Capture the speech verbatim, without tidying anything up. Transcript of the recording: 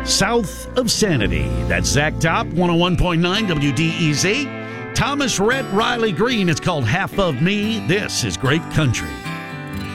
South of Sanity. That's Zach Top, one oh one point nine W D E Z. Thomas Rhett, Riley Green. It's called Half of Me. This is Great Country.